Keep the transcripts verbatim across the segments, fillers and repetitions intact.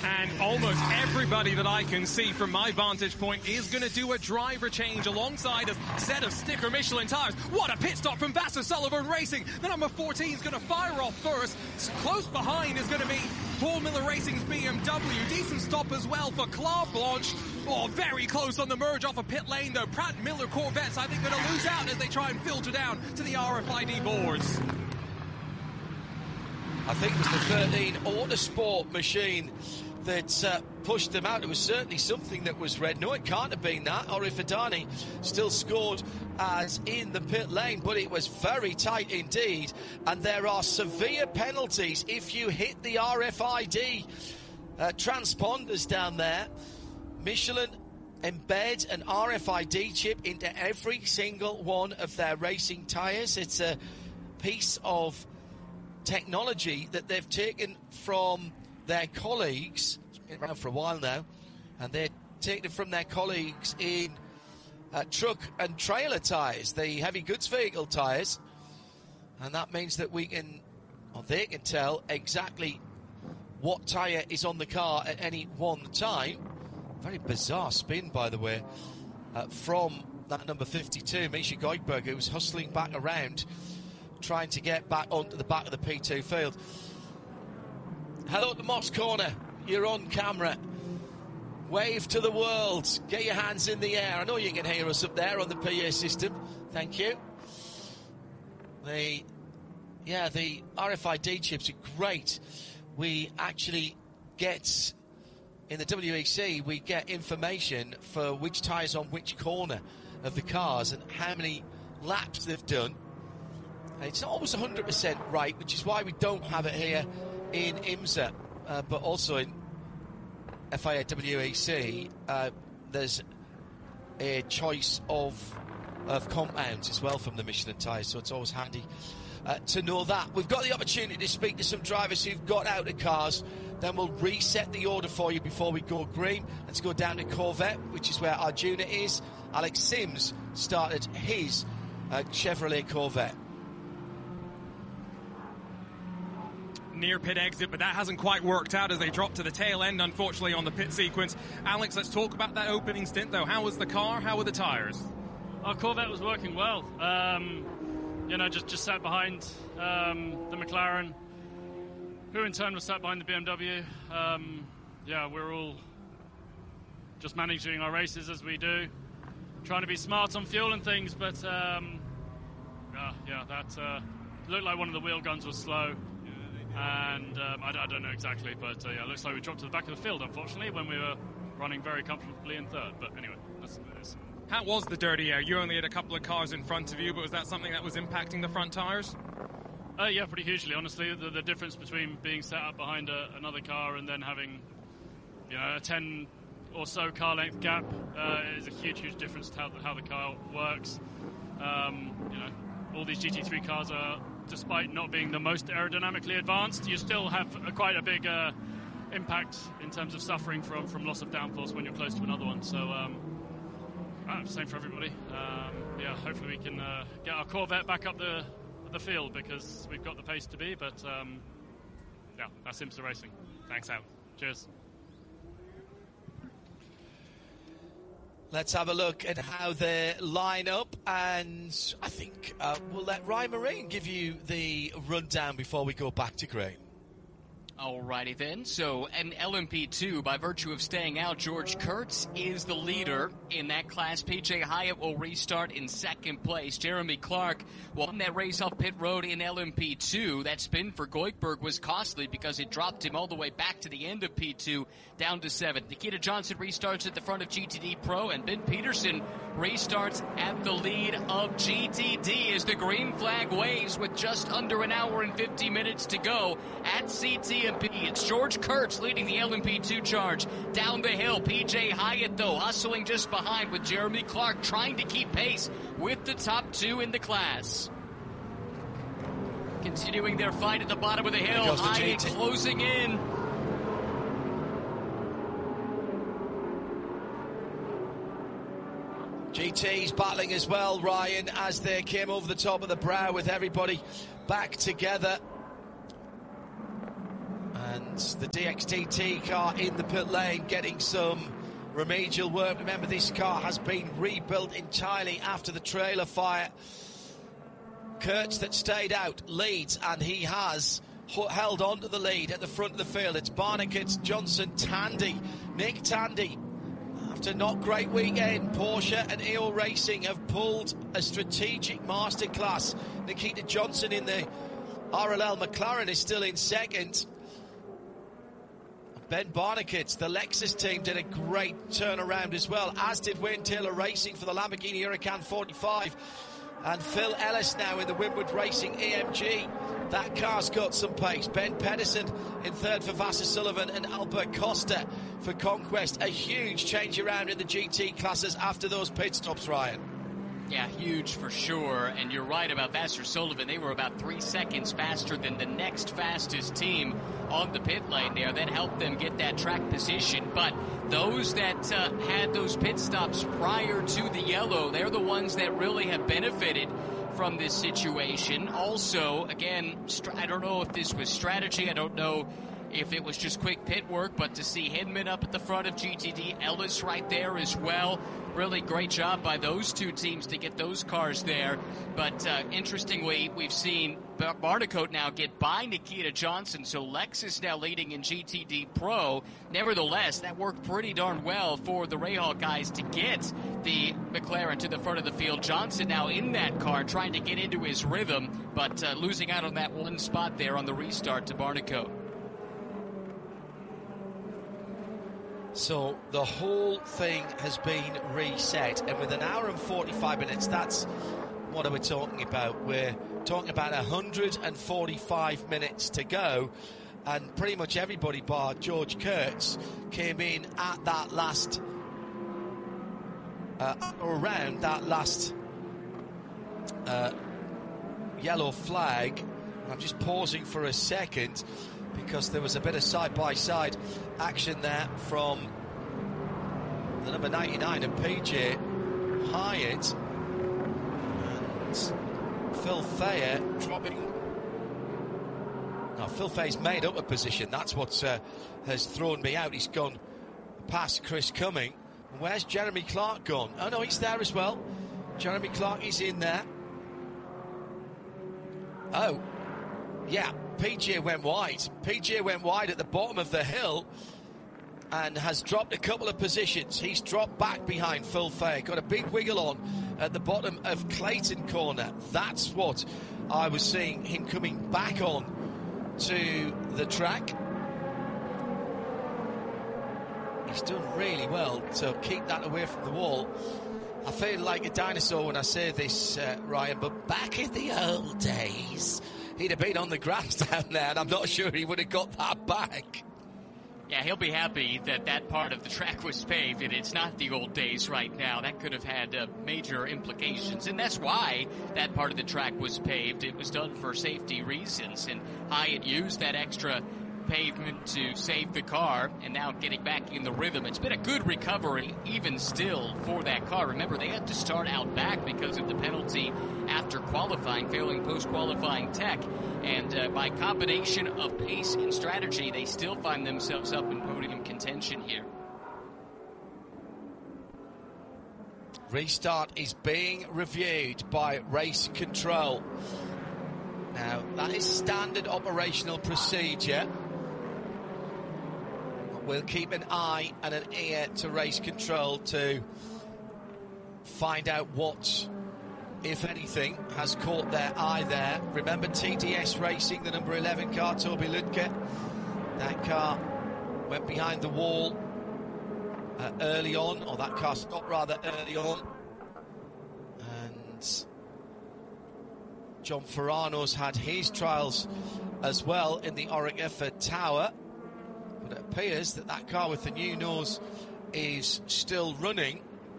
And almost everybody that I can see from my vantage point is going to do a driver change alongside a set of sticker Michelin tyres. What a pit stop from Vasser Sullivan Racing. The number fourteen is going to fire off first. Close behind is going to be Paul Miller Racing's B M W. Decent stop as well for Claude Blanche. Oh, very close on the merge off a pit lane though. Pratt Miller Corvettes, I think, going to lose out as they try and filter down to the R F I D boards. I think it was the thirteen Autosport machine that uh, pushed them out. It was certainly something that was red. No, it can't have been that. Ori Fadani still scored as in the pit lane, but it was very tight indeed. And there are severe penalties if you hit the R F I D uh, transponders down there. Michelin embed an R F I D chip into every single one of their racing tyres. It's a piece of technology that they've taken from their colleagues. It's been around for a while now, and they're taking it from their colleagues in uh, truck and trailer tyres, the heavy goods vehicle tyres, and that means that we can, or they can tell exactly what tyre is on the car at any one time. Very bizarre spin, by the way, uh, from that number fifty-two, Misha Goldberg, who was hustling back around, trying to get back onto the back of the P two field. Hello to Moss Corner, you're on camera. Wave to the world, get your hands in the air. I know you can hear us up there on the P A system. Thank you. The, yeah, the R F I D chips are great. We actually get, in the W E C, we get information for which tyres on which corner of the cars and how many laps they've done. It's not always one hundred percent right, which is why we don't have it here in IMSA, uh, but also in F I A W E C, uh, there's a choice of of compounds as well from the Michelin tyres, so it's always handy uh, to know that. We've got the opportunity to speak to some drivers who've got out of cars, then we'll reset the order for you before we go green. Let's go down to Corvette, which is where Arjuna is. Alex Sims started his uh, Chevrolet Corvette. Near pit exit, but that hasn't quite worked out as they drop to the tail end, unfortunately, on the pit sequence. Alex, let's talk about that opening stint, though. How was the car? How were the tyres? Our Corvette was working well. Um, you know, just, just sat behind um, the McLaren, who in turn was sat behind the B M W. Um, yeah, we're all just managing our races as we do, trying to be smart on fuel and things, but um, yeah, yeah, that uh, looked like one of the wheel guns was slow. And um, I, I don't know exactly, but uh, yeah, it looks like we dropped to the back of the field, unfortunately, when we were running very comfortably in third. But anyway, that's what it is. How was the dirty air? You only had a couple of cars in front of you, but was that something that was impacting the front tyres? Uh, yeah, pretty hugely, honestly. The, the difference between being set up behind a, another car and then having, you know, a ten or so car length gap uh, is a huge, huge difference to how the, how the car works. Um, you know, all these G T three cars are, despite not being the most aerodynamically advanced, you still have a, quite a big uh, impact in terms of suffering from, from loss of downforce when you're close to another one. So, um, uh, same for everybody. Um, yeah, hopefully we can uh, get our Corvette back up the the field because we've got the pace to be. But um, yeah, that's IMSA Racing. Thanks, Al. Cheers. Let's have a look at how they line up, and I think uh, we'll let Ryan Marine give you the rundown before we go back to Graham. Alrighty then, so an L M P two, by virtue of staying out, George Kurtz is the leader in that class. P J Hyatt will restart in second place. Jeremy Clark won that race off pit road in L M P two. That spin for Goikberg was costly because it dropped him all the way back to the end of P two, down to seventh. Nikita Johnson restarts at the front of G T D Pro, and Ben Peterson restarts at the lead of G T D as the green flag waves with just under an hour and fifty minutes to go at C T M P. It's George Kurtz leading the L M P two charge down the hill. P J Hyatt, though, hustling just behind with Jeremy Clark trying to keep pace with the top two in the class. Continuing their fight at the bottom of the hill. Hyatt closing in. G T's battling as well, Ryan, as they came over the top of the brow with everybody back together. And And the D X T T car in the pit lane getting some remedial work. Remember, this car has been rebuilt entirely after the trailer fire. Kurtz, that stayed out, leads, and he has held on to the lead at the front of the field. It's Barnicott, Johnson, Tandy, Nick Tandy. After not great weekend, Porsche and E O Racing have pulled a strategic masterclass. Nikita Johnson in the R L L McLaren is still in second. Ben Barnicott, the Lexus team, did a great turnaround as well, as did Wayne Taylor Racing for the Lamborghini Huracan forty-five. And Phil Ellis now in the Winwood Racing A M G. That car's got some pace. Ben Pedersen in third for Vasser Sullivan and Albert Costa for Conquest. A huge change around in the G T classes after those pit stops, Ryan. Yeah, huge for sure. And you're right about Vasser Sullivan. They were about three seconds faster than the next fastest team on the pit lane there. That helped them get that track position. But those that uh, had those pit stops prior to the yellow, they're the ones that really have benefited from this situation. Also, again, I don't know if this was strategy. I don't know if it was just quick pit work, but to see Hinman up at the front of G T D, Ellis right there as well. Really great job by those two teams to get those cars there. But uh, interestingly, we've seen Barnicott now get by Nikita Johnson, so Lexus now leading in G T D Pro. Nevertheless, that worked pretty darn well for the Rahal guys to get the McLaren to the front of the field. Johnson now in that car trying to get into his rhythm, but uh, losing out on that one spot there on the restart to Barnicott. So the whole thing has been reset, and with an hour and forty-five minutes, that's what are we talking about? We're talking about one hundred forty-five minutes to go, and pretty much everybody bar George Kurtz came in at that last uh, around that last uh, yellow flag. I'm just pausing for a second because there was a bit of side-by-side action there from the number ninety-nine of P J Hyatt, and Phil Thayer dropping. Now Phil Thayer's made up a position. That's what uh, has thrown me out. He's gone past Chris Cumming. Where's Jeremy Clark gone? Oh no, he's there as well. Jeremy Clark is in there. Oh, yeah, P J went wide. P J went wide at the bottom of the hill and has dropped a couple of positions. He's dropped back behind Phil Thayer. Got a big wiggle on at the bottom of Clayton Corner. That's what I was seeing him coming back on to the track. He's done really well to keep that away from the wall. I feel like a dinosaur when I say this, uh, Ryan, but back in the old days, he'd have been on the grass down there, and I'm not sure he would have got that back. Yeah, he'll be happy that that part of the track was paved, and it's not the old days right now. That could have had uh, major implications, and that's why that part of the track was paved. It was done for safety reasons, and Hyatt used that extra pavement to save the car, and now getting back in the rhythm. It's been a good recovery even still for that car. Remember, they had to start out back because of the penalty after qualifying, failing post-qualifying tech, and uh, by combination of pace and strategy, they still find themselves up in podium contention here. Restart is being reviewed by Race Control. Now, that is standard operational procedure. We'll keep an eye and an ear to Race Control to find out what, if anything, has caught their eye there. Remember T D S Racing, the number eleven car, Toby Ludke. That car went behind the wall uh, early on, or that car stopped rather early on. And John Ferrano's had his trials as well in the Oric Effort Tower. But it appears that that car with the new nose is still running.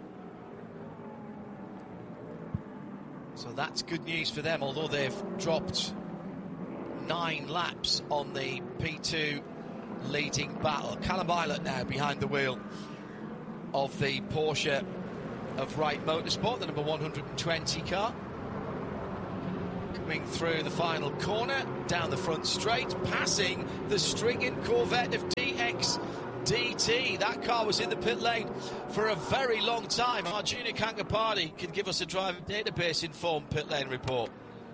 So that's good news for them, although they've dropped nine laps on the P two leading battle. Callum Eilert now behind the wheel of the Porsche of Wright Motorsport, the number one hundred twenty car. coming through the final corner, down the front straight, passing the stringing Corvette of D X D T. That car was in the pit lane for a very long time. Arjuna Kankapati can give us a driver database informed pit lane report.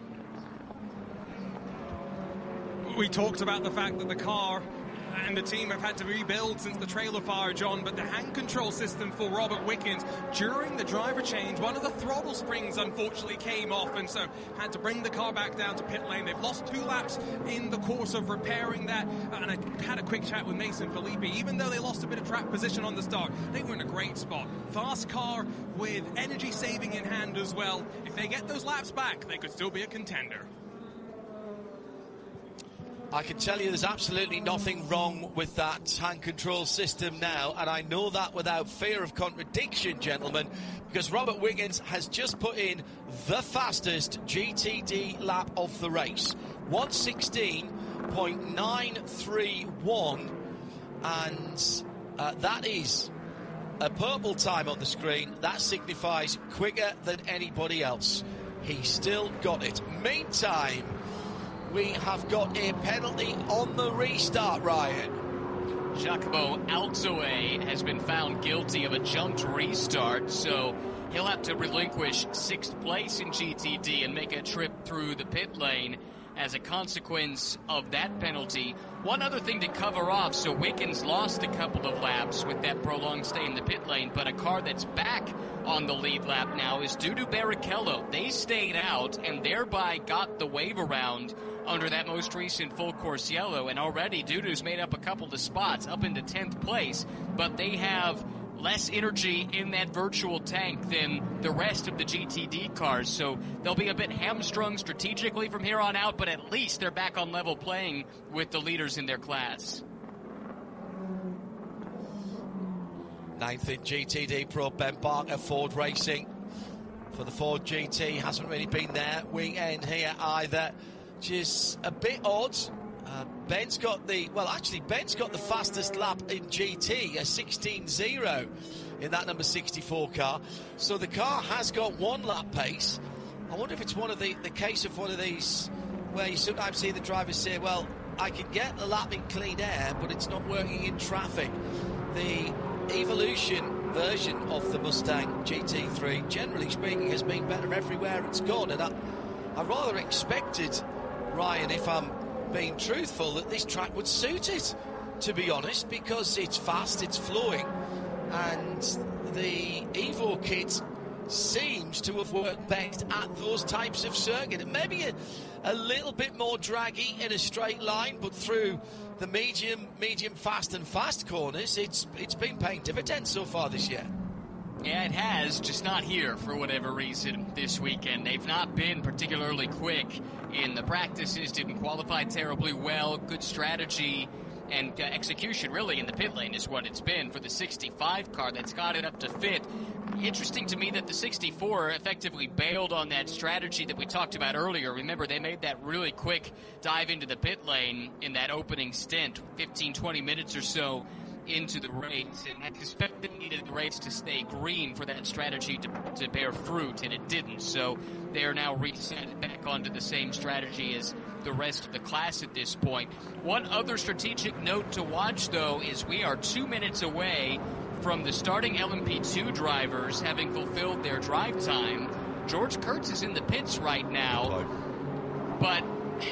We talked about the fact that the car and the team have had to rebuild since the trailer fire, John, but the hand control system for Robert Wickens during the driver change, one of the throttle springs unfortunately came off, and so had to bring the car back down to pit lane. They've lost two laps in the course of repairing that, and I had a quick chat with Mason Filippi. Even though they lost a bit of track position on the start, they were in a great spot. Fast car with energy saving in hand as well. If they get those laps back, they could still be a contender. I can tell you there's absolutely nothing wrong with that hand control system now, and I know that without fear of contradiction, gentlemen, because Robert Wickens has just put in the fastest G T D lap of the race, one sixteen point nine three one, and uh, that is a purple time on the screen. That signifies quicker than anybody else. He still got it. Meantime, we have got a penalty on the restart, Ryan. Giacomo Alzoe has been found guilty of a jumped restart, so he'll have to relinquish sixth place in G T D and make a trip through the pit lane as a consequence of that penalty. One other thing to cover off, so Wickens lost a couple of laps with that prolonged stay in the pit lane, but a car that's back on the lead lap now is Dudu Barrichello. They stayed out and thereby got the wave around under that most recent full course yellow, and already Dudu's made up a couple of spots up into tenth place, but they have less energy in that virtual tank than the rest of the G T D cars, so they'll be a bit hamstrung strategically from here on out, but at least they're back on level playing with the leaders in their class. Ninth in G T D Pro, Ben Barker, Ford Racing. For the Ford G T, hasn't really been there weekend here either, which is a bit odd. Uh, Ben's got the, well actually Ben's got the fastest lap in G T, a sixteen zero in that number sixty-four car. So the car has got one lap pace. I wonder if it's one of the, the case of one of these where you sometimes see the drivers say, well, I can get the lap in clean air, but it's not working in traffic. The Evolution version of the Mustang G T three, generally speaking, has been better everywhere it's gone, and I, I rather expected, Ryan, if I'm being truthful, that this track would suit it, to be honest, because it's fast, it's flowing, and the Evo kit seems to have worked best at those types of circuit. And maybe a, a little bit more draggy in a straight line, but through the medium, medium fast and fast corners, it's it's been paying dividends so far this year. Yeah, it has, just not here for whatever reason this weekend. They've not been particularly quick in the practices, didn't qualify terribly well, good strategy and uh, execution really in the pit lane is what it's been for the sixty-five car that's got it up to fit. Interesting to me that the sixty-four effectively bailed on that strategy that we talked about earlier. Remember, they made that really quick dive into the pit lane in that opening stint, fifteen, twenty minutes or so into the race, and I suspect they needed the race to stay green for that strategy to, to bear fruit, and it didn't. So they are now reset back onto the same strategy as the rest of the class at this point. One other strategic note to watch, though, is we are two minutes away from the starting L M P two drivers having fulfilled their drive time. George Kurtz is in the pits right now, but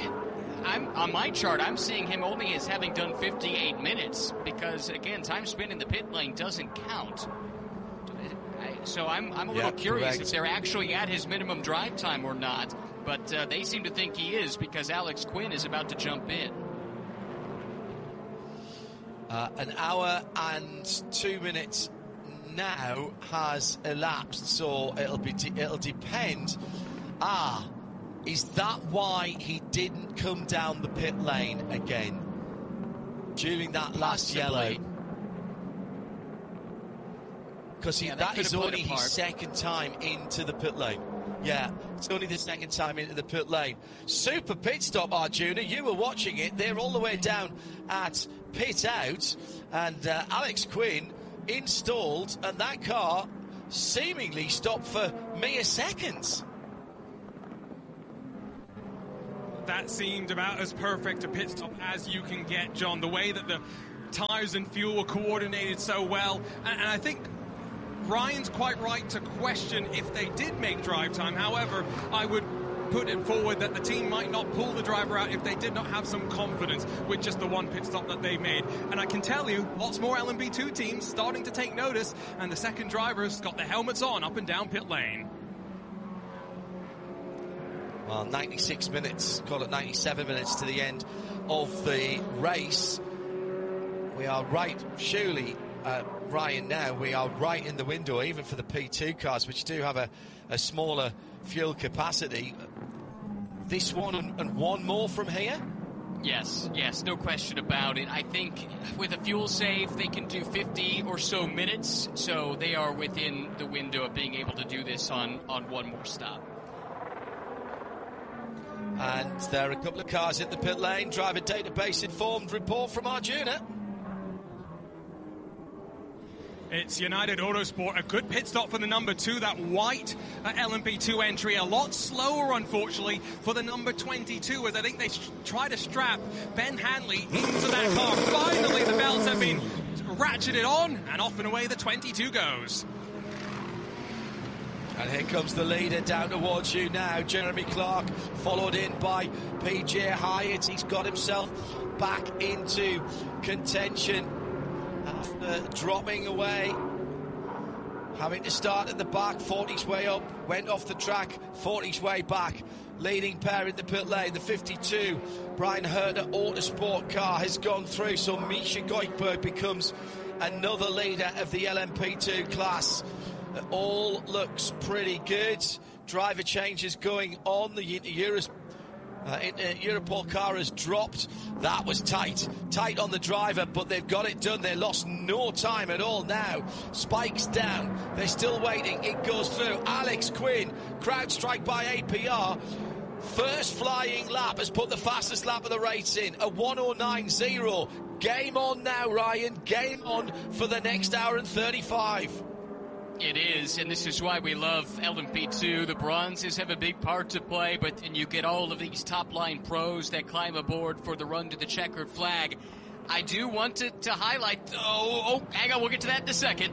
I'm, on my chart, I'm seeing him only as having done fifty-eight minutes because, again, time spent in the pit lane doesn't count. So I'm, I'm a little yeah, curious correct. if they're actually at his minimum drive time or not, but uh, they seem to think he is because Alex Quinn is about to jump in. Uh, an hour and two minutes now has elapsed, so it'll be de- it'll depend. Ah, is that why he didn't come down the pit lane again during that last Possibly. yellow? Because Yeah, that that could is have played only a part. his second time into the pit lane. Yeah, it's only the second time into the pit lane. Super pit stop, Arjuna. You were watching it. They're all the way down at pit out. And uh, Alex Quinn installed, and that car seemingly stopped for mere seconds. that seemed about as perfect a pit stop as you can get, John. The way that the tyres and fuel were coordinated so well. And, and I think Ryan's quite right to question if they did make drive time. However, I would put it forward that the team might not pull the driver out if they did not have some confidence with just the one pit stop that they made. And I can tell you, lots more L M P two teams starting to take notice, and the second drivers got their helmets on up and down pit lane. Well, ninety-six minutes, call it ninety-seven minutes to the end of the race. We are right, surely, uh, Ryan, now we are right in the window, even for the P two cars, which do have a, a smaller fuel capacity. This one and, and one more from here? Yes, yes, no question about it. I think with a fuel save, they can do fifty or so minutes, so they are within the window of being able to do this on, on one more stop. And there are a couple of cars in the pit lane. Driver database informed report from Arjuna. It's United Autosport, a good pit stop for the number two, that white uh, L M P two entry. A lot slower, unfortunately, for the number twenty-two, as I think they sh- try to strap Ben Hanley into that car. Finally, the belts have been ratcheted on, and off and away the twenty-two goes. And here comes the leader down towards you now, Jeremy Clark, followed in by P J Hyatt. He's got himself back into contention after dropping away, having to start at the back, fought his way up, went off the track, fought his way back. Leading pair in the pit lane, the fifty-two Brian Herter Autosport car has gone through, so Misha Goikberg becomes another leader of the L M P two class. It all looks pretty good. Driver changes going on. The Euros, uh, Europol car has dropped. That was tight. Tight on the driver, but they've got it done. They lost no time at all now. Spikes down. They're still waiting. It goes through. Alex Quinn, crowd strike by A P R. First flying lap has put the fastest lap of the race in. A one oh nine point oh. Game on now, Ryan. Game on for the next hour and thirty-five. It is, and this is why we love L M P two. The bronzes have a big part to play, but and you get all of these top-line pros that climb aboard for the run to the checkered flag. I do want to, to highlight... Oh, oh, hang on, we'll get to that in a second.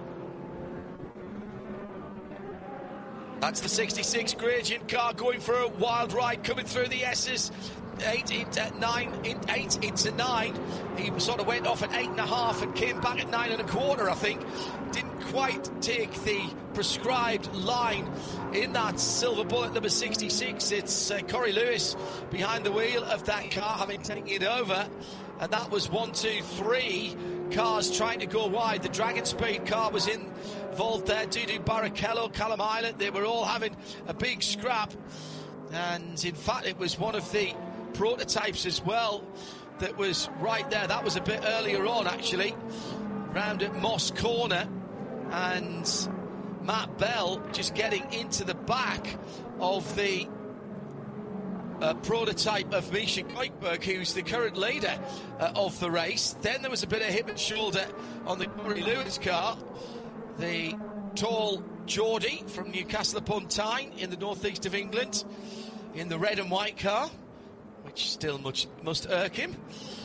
That's the sixty-six Gradient car going for a wild ride, coming through the S's. Eight into nine, in, eight into nine. He sort of went off at eight and a half and came back at nine and a quarter, I think. Didn't quite take the prescribed line in that Silver Bullet number sixty-six. It's uh, Corey Lewis behind the wheel of that car, having taken it over. And that was one, two, three cars trying to go wide. The Dragon Speed car was involved there. Dudu Barrichello, Callum Island, they were all having a big scrap. And in fact, it was one of the prototypes as well that was right there. That was a bit earlier on, actually, round at Moss Corner, and Matt Bell just getting into the back of the uh, prototype of Misha Goikberg, who's the current leader uh, of the race. Then there was a bit of hip and shoulder on the Corey Lewis car. The tall Geordie from Newcastle upon Tyne in the northeast of England in the red and white car, which still much must irk him.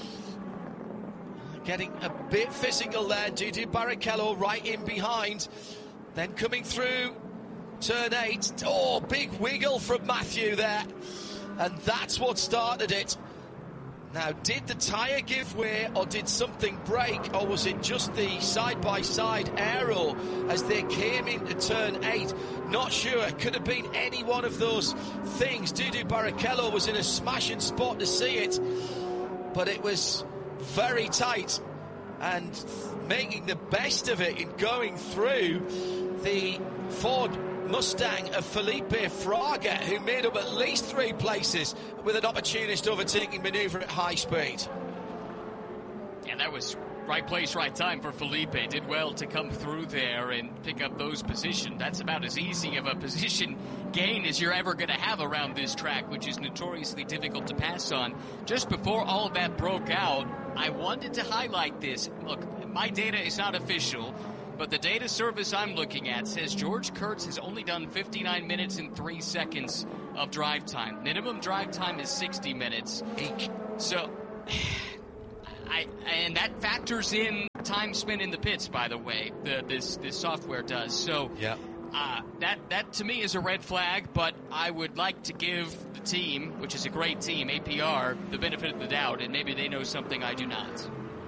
Getting a bit physical there. Dudu Barrichello right in behind. Then coming through turn eight. Oh, big wiggle from Matthew there. And that's what started it. Now, did the tyre give way, or did something break, or was it just the side-by-side aero as they came into turn eight? Not sure. It could have been any one of those things. Dudu Barrichello was in a smashing spot to see it, but it was very tight, and making the best of it in going through the Ford Mustang of Felipe Fraga, who made up at least three places with an opportunist overtaking manoeuvre at high speed. Yeah, that was right place, right time for Felipe. Did well to come through there and pick up those positions. That's about as easy of a position gain as you're ever going to have around this track, which is notoriously difficult to pass on. Just before all of that broke out, I wanted to highlight this. Look, my data is not official. but the data service I'm looking at says George Kurtz has only done fifty-nine minutes and three seconds of drive time. Minimum drive time is sixty minutes. Eek. So, I and that factors in time spent in the pits, by the way, the, this this software does. So, yeah. Uh, that, that to me is a red flag, but I would like to give the team, which is a great team, A P R, the benefit of the doubt, and maybe they know something I do not.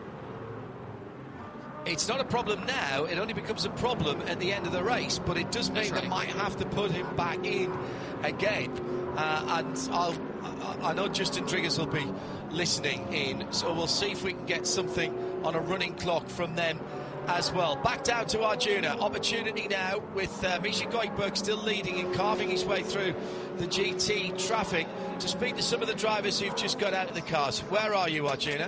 It's not a problem now, it only becomes a problem at the end of the race, but it does mean right. they might have to put him back in again. Uh, and I'll, I, I know Justin Driggers will be listening in, so we'll see if we can get something on a running clock from them as well. Back down to Arjuna. Opportunity now with uh, Misha Goikberg still leading and carving his way through the G T traffic to speak to some of the drivers who've just got out of the cars. Where are you, Arjuna?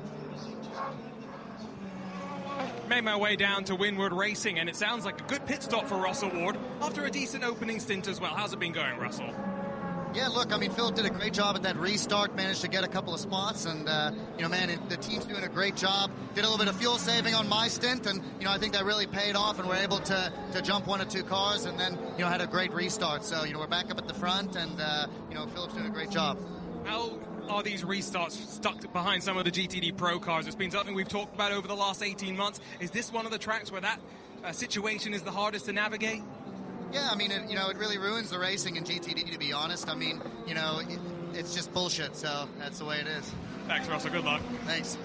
Made my way down to Winward Racing, and it sounds like a good pit stop for Russell Ward after a decent opening stint as well. How's it been going, Russell? Yeah, look, I mean, Philip did a great job at that restart, managed to get a couple of spots, and, uh, you know, man, it, the team's doing a great job. Did a little bit of fuel saving on my stint, and, you know, I think that really paid off, and we're able to, to jump one or two cars, and then, you know, had a great restart. So, you know, we're back up at the front, and, uh, you know, Philip's doing a great job. How are these restarts stuck behind some of the G T D Pro cars? It's been something we've talked about over the last eighteen months. Is this one of the tracks where that uh, situation is the hardest to navigate? Yeah, I mean, it, you know, it really ruins the racing in G T D, to be honest. I mean, you know, it, it's just bullshit, so that's the way it is. Thanks, Russell. Good luck. Thanks.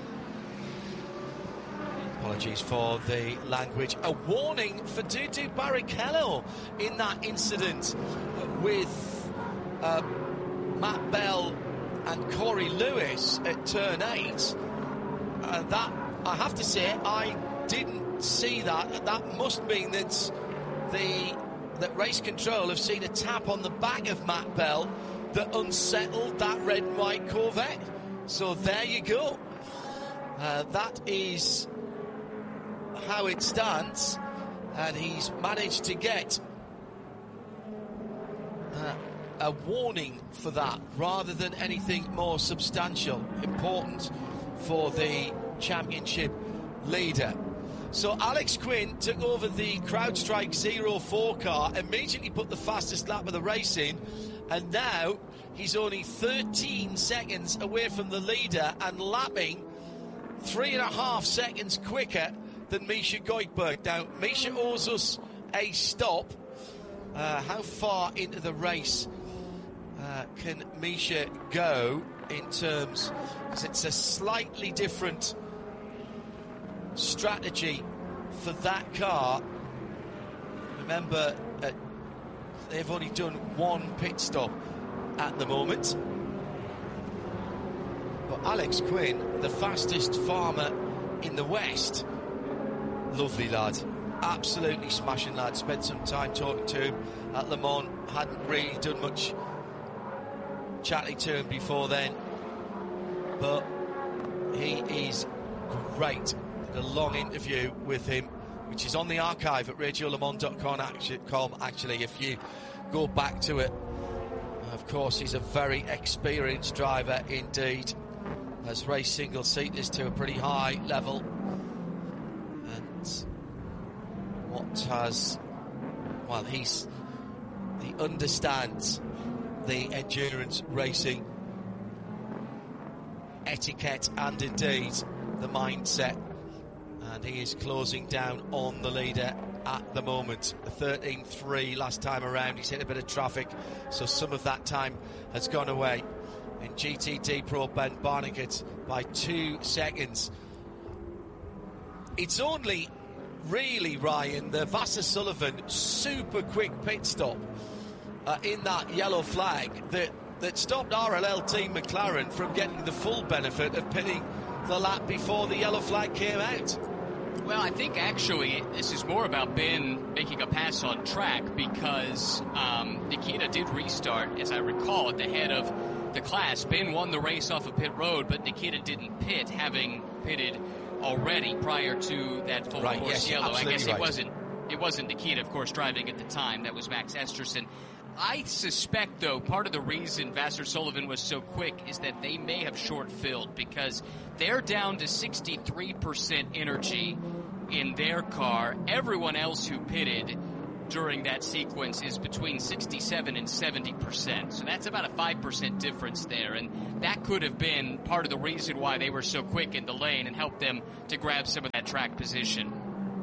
Apologies for the language. A warning for Dudu Barrichello in that incident with uh, Matt Bell and Corey Lewis at turn eight. Uh, that, I have to say, I didn't see that. That must mean that the that race control have seen a tap on the back of Matt Bell that unsettled that red and white Corvette. So there you go. Uh, that is how it stands, and he's managed to get uh, a warning for that rather than anything more substantial, important for the championship leader. So Alex Quinn took over the CrowdStrike zero four car, immediately put the fastest lap of the race in, and now he's only thirteen seconds away from the leader and lapping three and a half seconds quicker than Misha Goikberg. Now, Misha owes us a stop. Uh, how far into the race uh, can Misha go in terms, because it's a slightly different strategy for that car. Remember, uh, they've only done one pit stop at the moment. But Alex Quinn, the fastest farmer in the West, lovely lad, absolutely smashing lad. Spent some time talking to him at Le Mans, hadn't really done much chatting to him before then, but he is great. Did a long interview with him, which is on the archive at radio le mans dot com actually, if you go back to it. Of course, he's a very experienced driver indeed, has raced single seaters to a pretty high level, and what has, well, he's he understands the endurance racing etiquette and indeed the mindset, and he is closing down on the leader at the moment. thirteen three last time around. He's hit a bit of traffic, so some of that time has gone away. In G T D Pro, Ben Barnicat by two seconds. It's only really, Ryan, the Vasser Sullivan super quick pit stop uh, in that yellow flag that, that stopped R L L Team McLaren from getting the full benefit of pitting the lap before the yellow flag came out. Well, I think actually this is more about Ben making a pass on track, because um, Nikita did restart, as I recall, at the head of the class. Ben won the race off of pit road, but Nikita didn't pit, having pitted already prior to that full right, course yes, yellow. I guess right. it wasn't it wasn't Nikita, of course, driving at the time. That was Max Esterson. I suspect, though, part of the reason Vasser Sullivan was so quick is that they may have short-filled, because they're down to sixty-three percent energy in their car. Everyone else who pitted during that sequence is between sixty-seven and seventy percent. So that's about a five percent difference there. And that could have been part of the reason why they were so quick in the lane and helped them to grab some of that track position.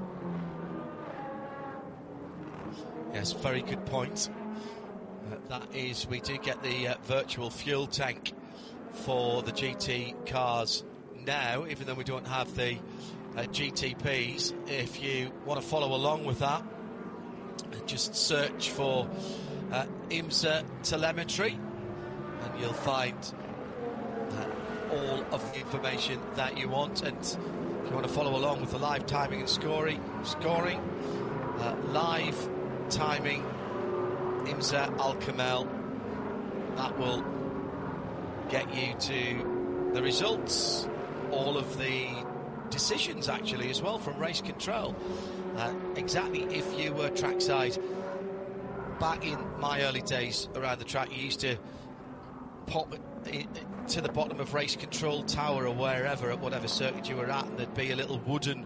Yes, very good point. Uh, that is, we do get the uh, virtual fuel tank for the G T cars now, even though we don't have the uh, G T Ps. If you want to follow along with that, just search for uh, IMSA telemetry and you'll find uh, all of the information that you want. And if you want to follow along with the live timing and scoring, scoring uh, live timing IMSA Al-Kamel, that will get you to the results, all of the decisions actually as well from race control. Uh, exactly, if you were trackside back in my early days around the track, you used to pop it to the bottom of race control tower or wherever at whatever circuit you were at, and there'd be a little wooden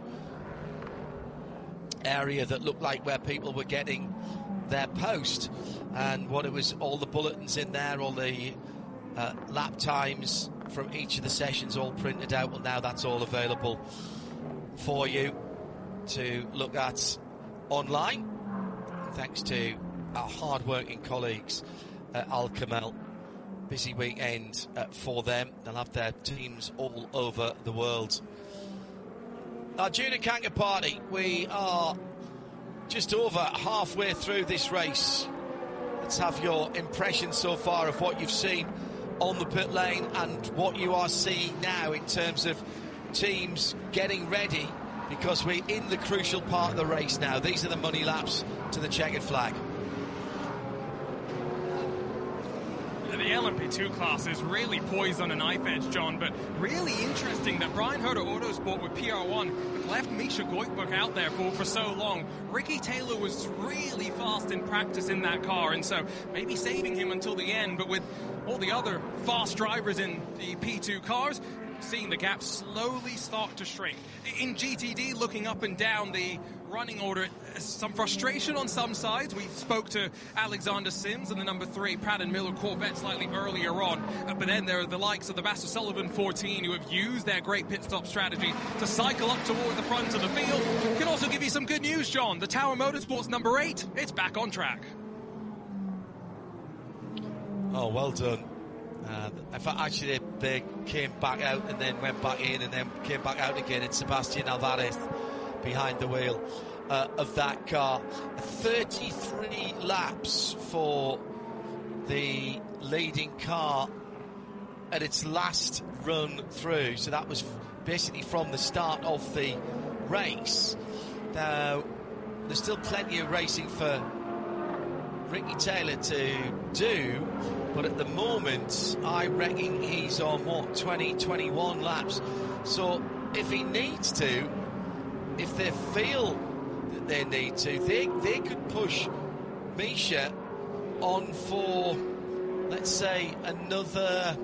area that looked like where people were getting their post, and what it was, all the bulletins in there, all the uh, lap times from each of the sessions all printed out. Well, now that's all available for you to look at online, thanks to our hard-working colleagues at Al-Kamel. Busy weekend uh, for them. They'll have their teams all over the world. Our Junior Kanka party, we are just over halfway through this race. Let's have your impression so far of what you've seen on the pit lane and what you are seeing now in terms of teams getting ready, because we're in the crucial part of the race now. These are the money laps to the checkered flag. The L M P two class is really poised on a knife edge, John, but really interesting that Brian Herter Autosport with P R one have left Misha Goikhberg out there for, for so long. Ricky Taylor was really fast in practice in that car, and so maybe saving him until the end, but with all the other fast drivers in the P two cars, seeing the gap slowly start to shrink. In G T D, looking up and down the running order, some frustration on some sides. We spoke to Alexander Sims and the number three Pratt and Miller Corvette slightly earlier on, uh, but then there are the likes of the Vasser Sullivan fourteen who have used their great pit stop strategy to cycle up toward the front of the field. Can also give you some good news, John. The Tower Motorsports number eight, it's back on track. Oh, well done. Uh, in fact, actually, they, they came back out and then went back in and then came back out again. It's Sebastian Alvarez behind the wheel uh, of that car. thirty-three laps for the leading car at its last run through. So that was basically from the start of the race. Now, there's still plenty of racing for Ricky Taylor to do, but at the moment I reckon he's on what, twenty, twenty-one laps. So if he needs to, if they feel that they need to, they they could push Misha on for, let's say, another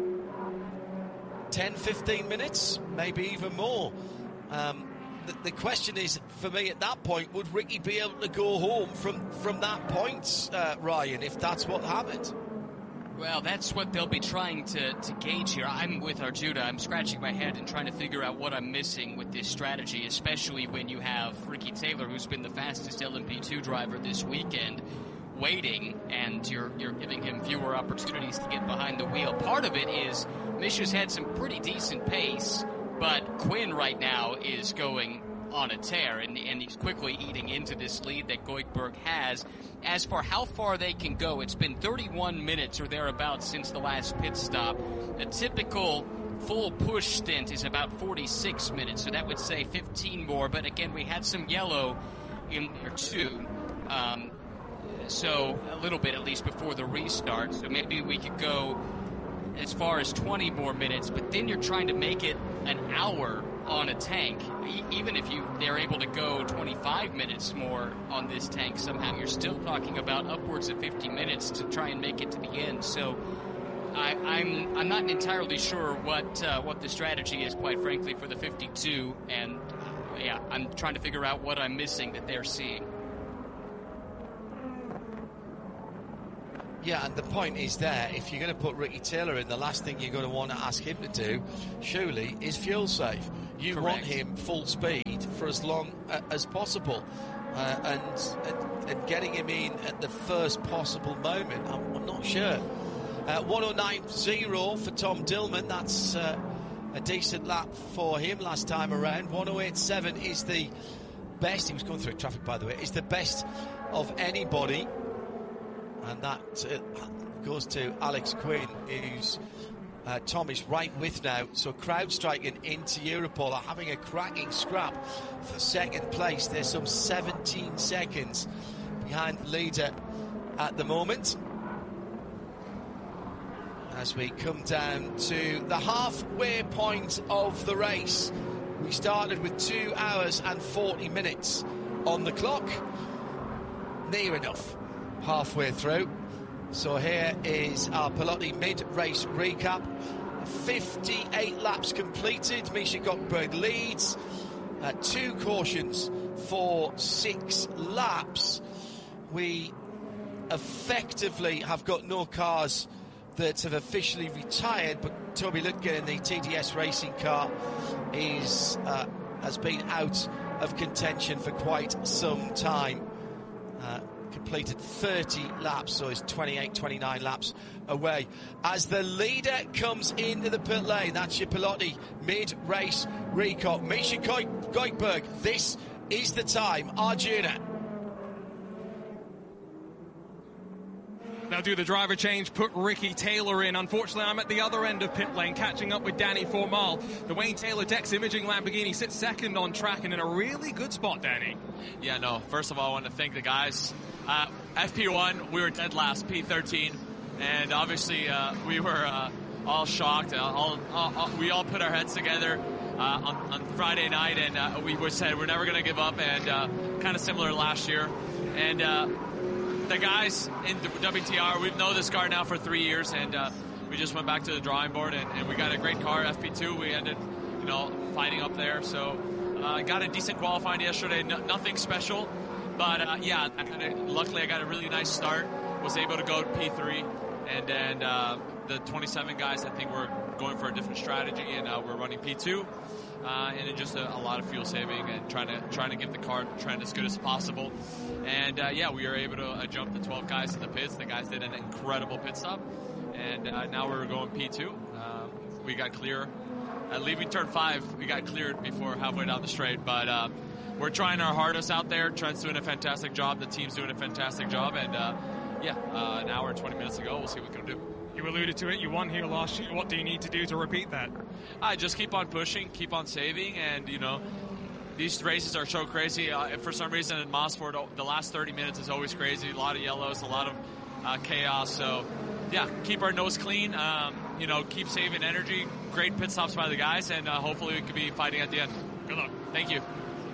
ten, fifteen minutes, maybe even more. Um, The, the question is, for me at that point, would Ricky be able to go home from, from that point, uh, Ryan, if that's what happened? Well, that's what they'll be trying to, to gauge here. I'm with Arjuna. I'm scratching my head and trying to figure out what I'm missing with this strategy, especially when you have Ricky Taylor, who's been the fastest L M P two driver this weekend, waiting, and you're you're giving him fewer opportunities to get behind the wheel. Part of it is Misha's had some pretty decent pace, but Quinn right now is going on a tear, and, and he's quickly eating into this lead that Goikhberg has. As for how far they can go, it's been thirty-one minutes or thereabouts since the last pit stop. A typical full push stint is about forty-six minutes, so that would say fifteen more. But again, we had some yellow in there too, um, so a little bit at least before the restart. So maybe we could go as far as twenty more minutes, but then you're trying to make it an hour on a tank. E- even if you they're able to go twenty-five minutes more on this tank somehow, you're still talking about upwards of fifty minutes to try and make it to the end. So I, I'm I'm not entirely sure what uh, what the strategy is, quite frankly, for the fifty-two. And uh, yeah, yeah, I'm trying to figure out what I'm missing that they're seeing. Yeah, and the point is there, if you're going to put Ricky Taylor in, the last thing you're going to want to ask him to do, surely, is fuel save. You Correct. want him full speed for as long uh, as possible. Uh, and, and and getting him in at the first possible moment, I'm, I'm not sure. Uh, one oh nine point oh for Tom Dillman, that's uh, a decent lap for him last time around. one oh eight point seven is the best, he was going through traffic by the way, is the best of anybody. And that uh, goes to Alex Quinn, who's uh, Tom is right with now. So crowd striking into Europol are having a cracking scrap for second place. There's some seventeen seconds behind the leader at the moment. As we come down to the halfway point of the race, we started with two hours and forty minutes on the clock. Near enough. Halfway through. So here is our Pelotti mid-race recap. fifty-eight laps completed. Misha Gökberg leads. Uh, two cautions for six laps. We effectively have got no cars that have officially retired, but Toby Lutgen in the T D S racing car is uh, has been out of contention for quite some time. Uh, completed thirty laps, so is twenty-eight, twenty-nine laps away. As the leader comes into the pit lane, that's your Pelotti mid-race recap. Misha Gökberg, this is the time. Arjuna. Now do the driver change, put Ricky Taylor in. Unfortunately, I'm at the other end of pit lane, catching up with Danny Formal. The Wayne Taylor Dex Imaging Lamborghini sits second on track and in a really good spot, Danny. Yeah, no, first of all, I want to thank the guys. Uh, F P one, we were dead last, P thirteen, and obviously uh, we were uh, all shocked. Uh, all, all, all, we all put our heads together uh, on, on Friday night, and uh, we were said we're never going to give up, and uh, kind of similar last year. And uh, the guys in W T R, we've known this car now for three years, and uh, we just went back to the drawing board, and, and we got a great car, F P two. We ended, you know, fighting up there. So I uh, got a decent qualifying yesterday, no, nothing special. But, uh, yeah, I kinda, luckily I got a really nice start, was able to go to P three, and then uh, the twenty-seven guys, I think we're going for a different strategy, and uh, we're running P two. Uh, and it just a, a lot of fuel saving and trying to trying to get the car trend as good as possible. And uh, yeah, we were able to uh, jump the twelve guys to the pits. The guys did an incredible pit stop, and uh, now we're going P two. Uh, we got clear at leaving turn five. We got cleared before halfway down the straight, but uh, we're trying our hardest out there. Trent's doing a fantastic job. The team's doing a fantastic job, and uh, yeah, uh, an hour and twenty minutes ago, we'll see what we can do. You alluded to it, you won here last year. What do you need to do to repeat that? I just keep on pushing, keep on saving, and, you know, these races are so crazy. Uh, for some reason in Mosport, the last thirty minutes is always crazy. A lot of yellows, a lot of uh, chaos. So, yeah, keep our nose clean, um, you know, keep saving energy. Great pit stops by the guys, and uh, hopefully we can be fighting at the end. Good luck. Thank you.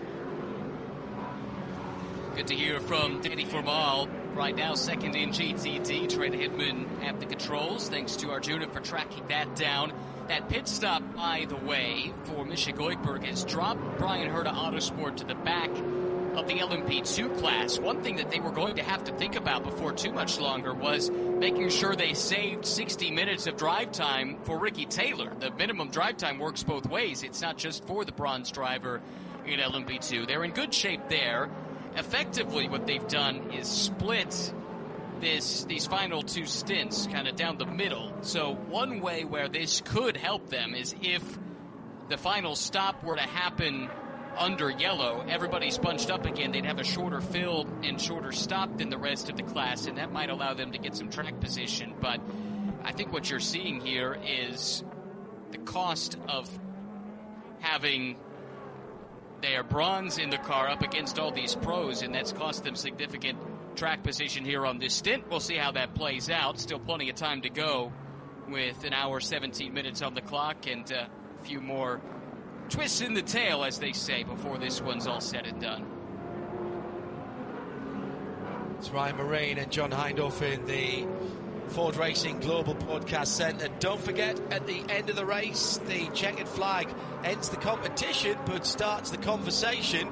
Good to hear from Danny Formal. Right now, second in G T D. Trent Hidman at the controls. Thanks to Arjuna for tracking that down. That pit stop, by the way, for Misha Gökberg has dropped Brian Herta Autosport to the back of the L M P two class. One thing that they were going to have to think about before too much longer was making sure they saved sixty minutes of drive time for Ricky Taylor. The minimum drive time works both ways. It's not just for the bronze driver in L M P two. They're in good shape there. Effectively, what they've done is split this these final two stints kind of down the middle. So one way where this could help them is if the final stop were to happen under yellow, everybody's bunched up again, they'd have a shorter fill and shorter stop than the rest of the class, and that might allow them to get some track position. But I think what you're seeing here is the cost of having their bronze in the car up against all these pros, and that's cost them significant track position here on this stint. We'll see how that plays out. Still plenty of time to go with an hour, seventeen minutes on the clock, and uh, a few more twists in the tail, as they say, before this one's all said and done. It's Ryan Marine and John Hindhaugh in the Ford Racing Global Podcast Centre. Don't forget, at the end of the race, the checkered flag ends the competition but starts the conversation,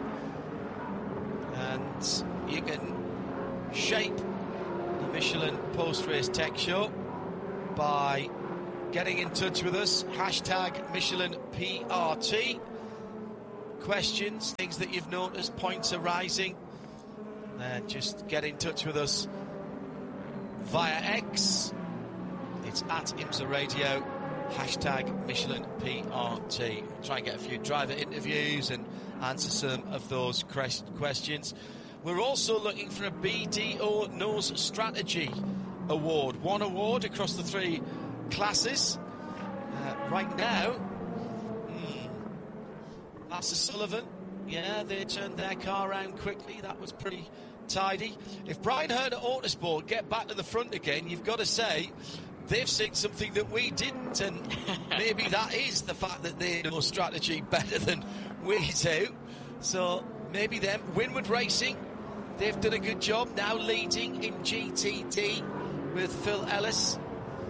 and you can shape the Michelin post-race tech show by getting in touch with us. Hashtag Michelin P R T. Questions, things that you've noticed, points arising, uh, just get in touch with us via X. It's at IMSA Radio. Hashtag Michelin P R T. We'll try and get a few driver interviews and answer some of those questions. We're also looking for a B D O Nose Strategy Award. One award across the three classes. Uh, right now, hmm, Vassar Sullivan, yeah, they turned their car around quickly. That was pretty tidy. If Brian Hearn at Autosport get back to the front again, you've got to say they've seen something that we didn't, and maybe that is the fact that they know strategy better than we do. So maybe them. Winward Racing, they've done a good job, now leading in G T D with Phil Ellis.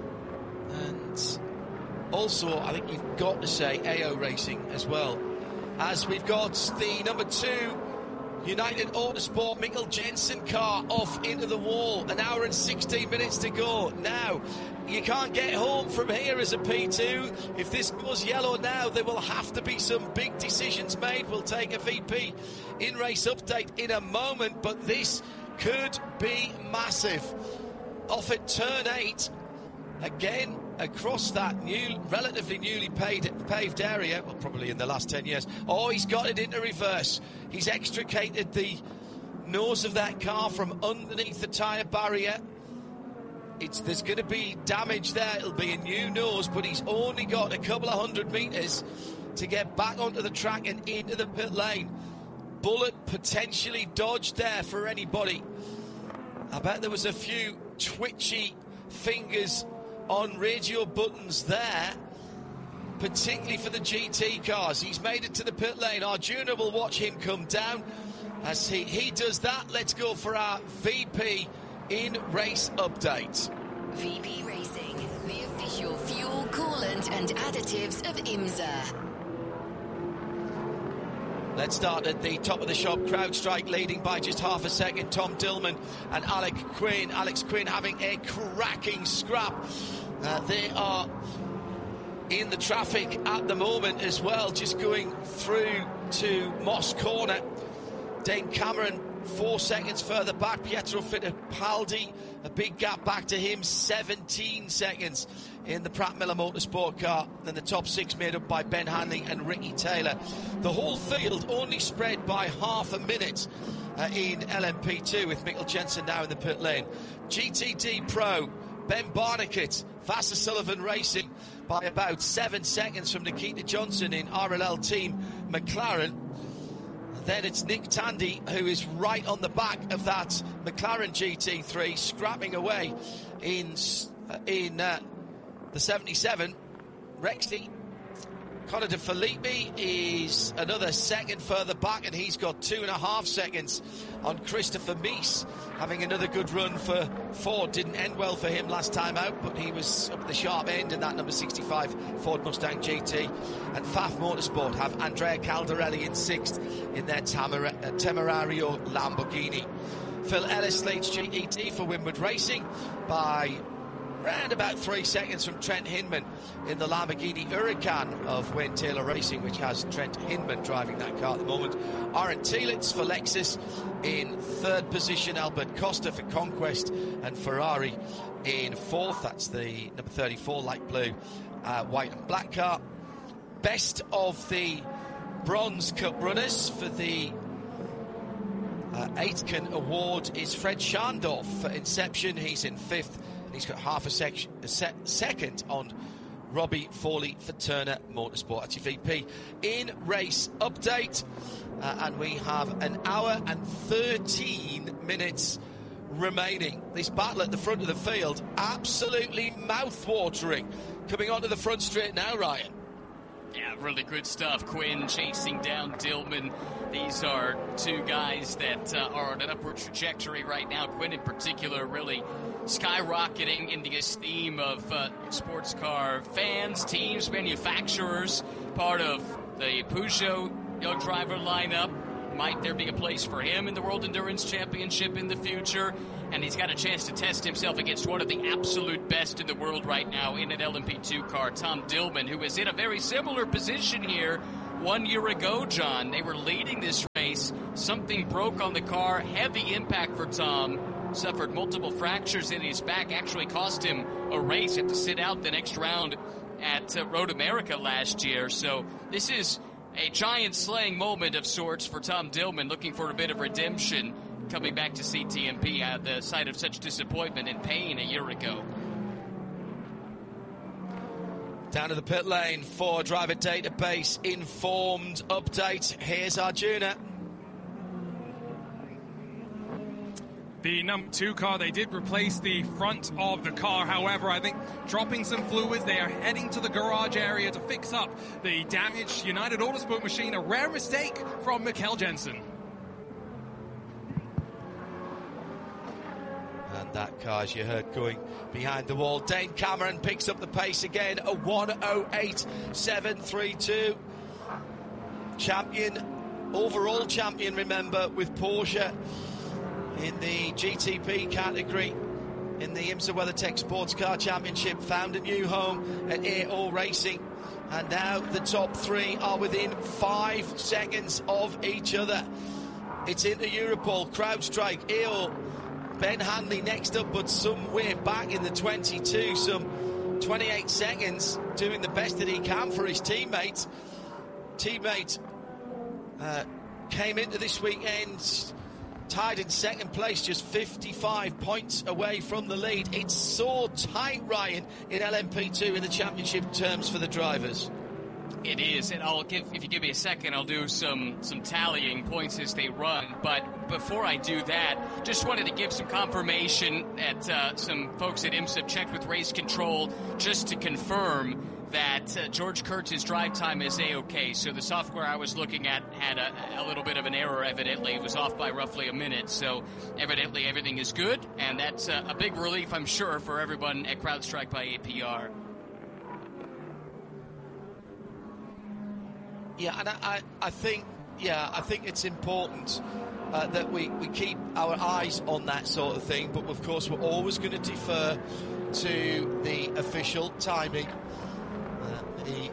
And also, I think you've got to say A O Racing as well, as we've got the number two United Autosport Mikkel Jensen car off into the wall. An hour and sixteen minutes to go. Now, you can't get home from here as a P two. If this goes yellow now, there will have to be some big decisions made. We'll take a V P in-race update in a moment, but this could be massive. Off at turn eight, again, across that new, relatively newly paid, paved area, well, probably in the last ten years. Oh, he's got it into reverse. He's extricated the nose of that car from underneath the tyre barrier. It's, there's going to be damage there. It'll be a new nose, but he's only got a couple of hundred metres to get back onto the track and into the pit lane. Bullet potentially dodged there for anybody. I bet there was a few twitchy fingers on radio buttons there, particularly for the G T cars. He's made it to the pit lane. Arjuna will watch him come down. As he, he does that, let's go for our V P in-race update. V P Racing, the official fuel, coolant and additives of IMSA. Let's start at the top of the shop. CrowdStrike leading by just half a second. Tom Dillman and Alec Quinn. Alex Quinn having a cracking scrap. Uh, they are in the traffic at the moment as well, just going through to Moss Corner. Dane Cameron four seconds further back. Pietro Fittipaldi, a big gap back to him, seventeen seconds in the Pratt Miller Motorsport car. Then the top six made up by Ben Hanley and Ricky Taylor. The whole field only spread by half a minute uh, in L M P two, with Mikkel Jensen now in the pit lane. G T D Pro, Ben Barnicat, Vassar Sullivan Racing by about seven seconds from Nikita Johnson in R L L Team McLaren. Then it's Nick Tandy, who is right on the back of that McLaren G T three, scrapping away in in uh, the seventy-seven. Rexy Connor De Filippi is another second further back, and he's got two and a half seconds on Christopher Mies, having another good run for Ford. Didn't end well for him last time out, but he was up at the sharp end in that number sixty-five Ford Mustang G T. And F A F Motorsport have Andrea Caldarelli in sixth in their Tamara, uh, Temerario Lamborghini. Phil Ellis leads G E T for Winward Racing by round about three seconds from Trent Hinman in the Lamborghini Huracan of Wayne Taylor Racing, which has Trent Hinman driving that car at the moment. Aaron Tielitz for Lexus in third position. Albert Costa for Conquest, and Ferrari in fourth. That's the number thirty-four light blue, uh, white and black car. Best of the Bronze Cup runners for the uh, Aitken Award is Fred Schandorf for Inception. He's in fifth. He's got half a, sec- a se- second on Robbie Foley for Turner Motorsport. That's your V P in race update. Uh, and we have an hour and thirteen minutes remaining. This battle at the front of the field, absolutely mouth-watering. Coming onto the front straight now, Ryan. Yeah, really good stuff. Quinn chasing down Dillman. These are two guys that uh, are on an upward trajectory right now. Quinn in particular really skyrocketing into the esteem of uh, sports car fans, teams, manufacturers, part of the Peugeot young driver lineup. Might there be a place for him in the World Endurance Championship in the future? And he's got a chance to test himself against one of the absolute best in the world right now in an L M P two car, Tom Dillman, who is in a very similar position here one year ago, John. They were leading this race. Something broke on the car. Heavy impact for Tom. Suffered multiple fractures in his back. Actually cost him a race. Had to sit out the next round at uh, Road America last year. So this is a giant slaying moment of sorts for Tom Dillman, looking for a bit of redemption, coming back to C T M P at the site of such disappointment and pain a year ago. Down to the pit lane for driver database informed update. Here's Arjuna. The number two car, they did replace the front of the car. However, I think dropping some fluids, they are heading to the garage area to fix up the damaged United Autosport machine. A rare mistake from Mikkel Jensen. And that car, as you heard, going behind the wall. Dane Cameron picks up the pace again. A one oh eight seven three two. Champion, overall champion, remember, with Porsche in the G T P category in the IMSA WeatherTech Sports Car Championship. Found a new home at A O Racing. And now the top three are within five seconds of each other. It's into Europol, CrowdStrike, A O, Ben Hanley next up, but somewhere back in the twenty-two, some twenty-eight seconds, doing the best that he can for his teammate. Teammate uh, came into this weekend tied in second place, just fifty-five points away from the lead. It's so tight, Ryan, in L M P two in the championship terms for the drivers. It is, and I'll give, if you give me a second, I'll do some some tallying points as they run. But before I do that, just wanted to give some confirmation that uh, some folks at IMSA have checked with Race Control just to confirm that uh, George Kurtz's drive time is A-OK. So the software I was looking at had a, a little bit of an error, evidently. It was off by roughly a minute. So evidently everything is good, and that's uh, a big relief, I'm sure, for everyone at CrowdStrike by A P R. Yeah, and I, I think, yeah, I think it's important uh, that we, we keep our eyes on that sort of thing. But of course, we're always going to defer to the official timing. Uh, the,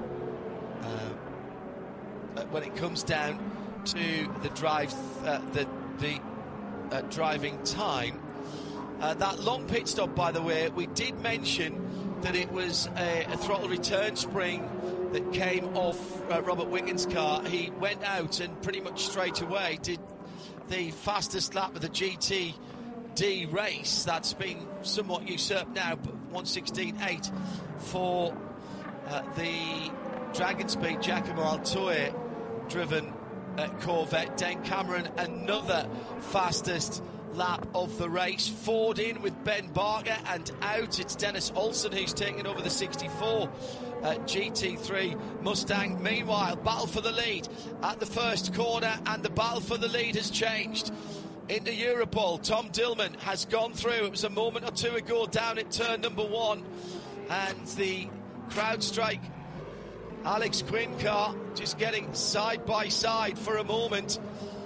uh, when it comes down to the drive, uh, the the uh, driving time. Uh, that long pit stop, by the way, we did mention that it was a, a throttle return spring that came off uh, Robert Wiggins' car. He went out and pretty much straight away did the fastest lap of the G T D race. That's been somewhat usurped now, but one sixteen point eight for uh, the Dragon Speed Giacomo Altoe driven uh, Corvette. Dane Cameron, another fastest lap of the race. Ford in with Ben Barker, and out it's Dennis Olsen who's taking over the sixty-four uh, G T three Mustang. Meanwhile, battle for the lead at the first corner, and the battle for the lead has changed. Into Europol, Tom Dillman has gone through. It was a moment or two ago down at turn number one, and the CrowdStrike Alex Quinn car just getting side by side for a moment.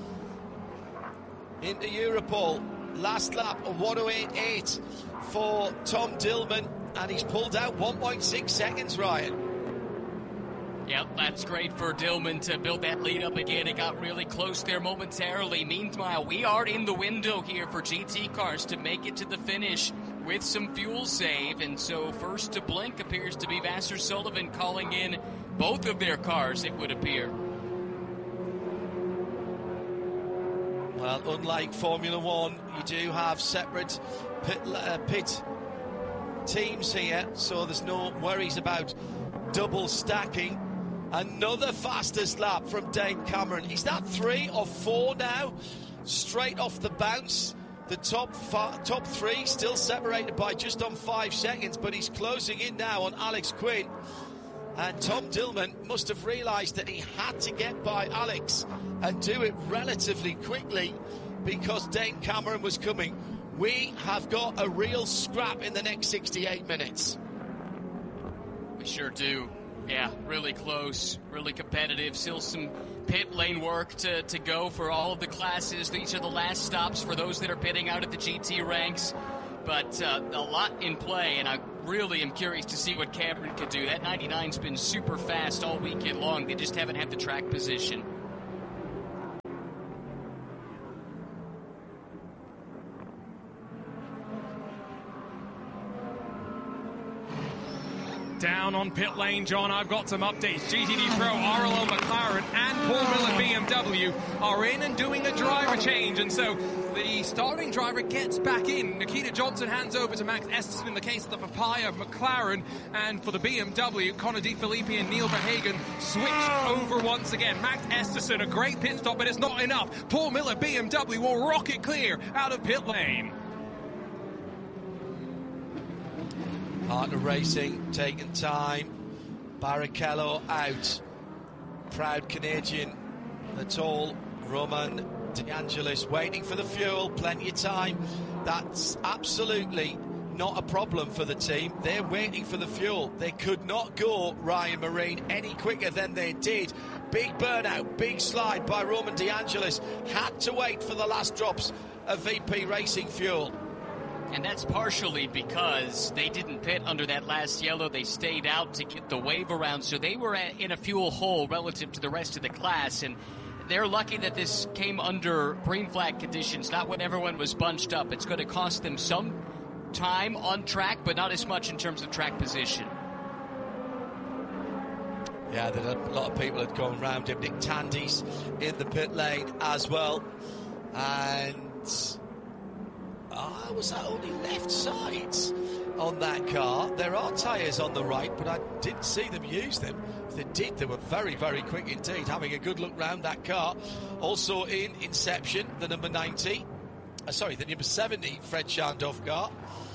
Into Europol, last lap, a one oh eight point eight for Tom Dillman, and he's pulled out one point six seconds, Ryan. Yep, that's great for Dillman to build that lead up again. It got really close there momentarily. Meanwhile, we are in the window here for G T cars to make it to the finish with some fuel save, and so first to blink appears to be Vasser Sullivan calling in both of their cars, it would appear. Well, unlike Formula One, you do have separate pit, uh, pit teams here, so there's no worries about double stacking. Another fastest lap from Dane Cameron. Is that three or four now? Straight off the bounce. The top fa- top three still separated by just on five seconds, but he's closing in now on Alex Quinn. And Tom Dillman must have realised that he had to get by Alex and do it relatively quickly because Dane Cameron was coming. We have got a real scrap in the next sixty-eight minutes. We sure do. Yeah, really close, really competitive. Still some pit lane work to, to go for all of the classes. These are the last stops for those that are pitting out at the G T ranks. But uh, a lot in play, and I really am curious to see what Cameron could do. That ninety-nine's been super fast all weekend long. They just haven't had the track position. Down on pit lane, John, I've got some updates. G T D Pro, R L L McLaren and Paul Miller B M W are in and doing a driver change, and so the starting driver gets back in. Nikita Johnson hands over to Max Esterson in the case of the Papaya McLaren, and for the B M W, Connor De Filippi and Neil Verhagen switch over once again. Max Esterson, a great pit stop, but it's not enough. Paul Miller B M W will rocket clear out of pit lane. Partner Racing taking time. Barrichello out. Proud Canadian, the tall Roman De Angelis waiting for the fuel. Plenty of time. That's absolutely not a problem for the team. They're waiting for the fuel. They could not go, Ryan Marine, any quicker than they did. Big burnout, big slide by Roman De Angelis. Had to wait for the last drops of V P Racing fuel. And that's partially because they didn't pit under that last yellow. They stayed out to get the wave around, so they were at, in a fuel hole relative to the rest of the class. And they're lucky that this came under green flag conditions, not when everyone was bunched up. It's going to cost them some time on track, but not as much in terms of track position. Yeah, there are a lot of people had gone round him. Nick Tandy's in the pit lane as well. And I was that only left sides on that car. There are tyres on the right, but I didn't see them use them. If they did, they were very, very quick indeed, having a good look round that car. Also in Inception, the number ninety, uh, sorry, the number seventy, Fred Shandov car.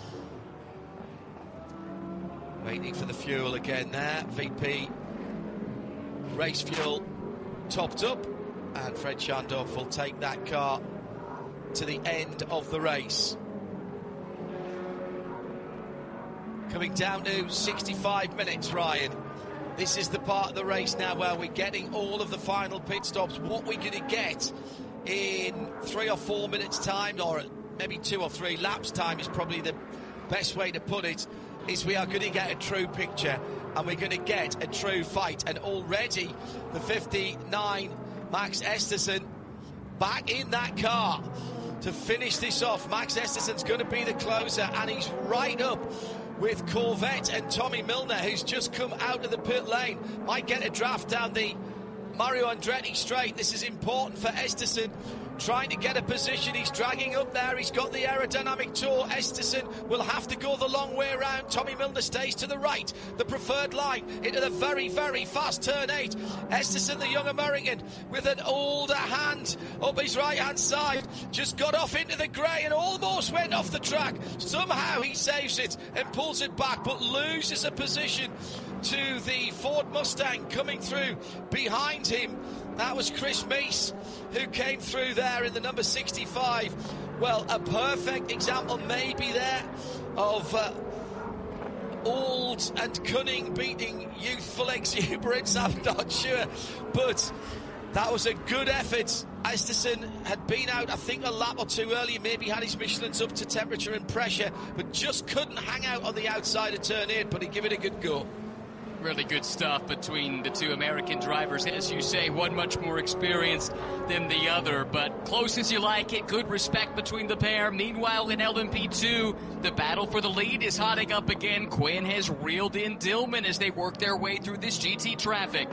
Waiting for the fuel again there. V P race fuel topped up, and Fred Shandov will take that car to the end of the race. Coming down to sixty-five minutes, Ryan. This is the part of the race now where we're getting all of the final pit stops. What we're going to get in three or four minutes time, or maybe two or three laps time is probably the best way to put it, is we are going to get a true picture and we're going to get a true fight. And already the fifty-nine Max Esterson back in that car to finish this off. Max Esterson's going to be the closer, and he's right up with Corvette and Tommy Milner, who's just come out of the pit lane. Might get a draft down the Mario Andretti straight. This is important for Esterson, trying to get a position. He's dragging up there. He's got the aerodynamic tour. Esterson will have to go the long way around. Tommy Milner stays to the right, the preferred line, into the very, very fast turn eight. Esterson, the young American, with an older hand up his right-hand side, just got off into the grey and almost went off the track. Somehow he saves it and pulls it back, but loses a position to the Ford Mustang coming through behind him. That was Chris Meese who came through there in the number sixty-five. Well, a perfect example maybe there of uh, old and cunning beating youthful exuberance. I'm not sure, but that was a good effort. Esterson had been out, I think, a lap or two earlier, maybe had his Michelins up to temperature and pressure, but just couldn't hang out on the outside of turn eight, but he'd give it a good go. Really good stuff between the two American drivers. As you say, one much more experienced than the other, but close as you like it. Good respect between the pair. Meanwhile, in L M P two, the battle for the lead is hotting up again. Quinn has reeled in Dillman as they work their way through this G T traffic.